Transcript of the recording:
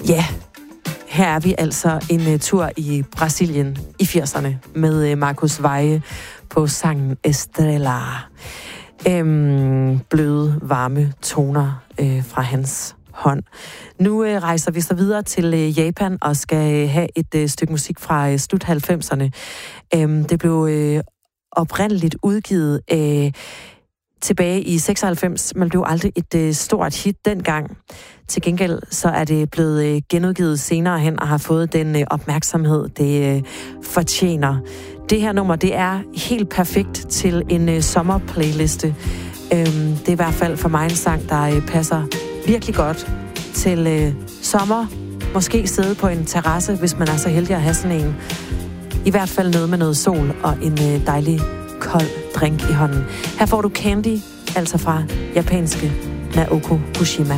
Ja, her er vi altså en tur i Brasilien i 80'erne med Marcus Weie på sangen Estrela. Bløde, varme toner fra hans hånd. Nu rejser vi så videre til Japan og skal have et stykke musik fra slut 90'erne. Det blev oprindeligt udgivet tilbage i 96, men blev aldrig et stort hit dengang. Til gengæld så er det blevet genudgivet senere hen og har fået den opmærksomhed, det fortjener. Det her nummer, det er helt perfekt til en sommerplayliste. Det er i hvert fald for mig en sang, der passer virkelig godt til sommer. Måske sidde på en terrasse, hvis man er så heldig at have sådan en. I hvert fald noget med noget sol og en dejlig kold drink i hånden. Her får du Candy, altså fra japanske Naoko Kushima.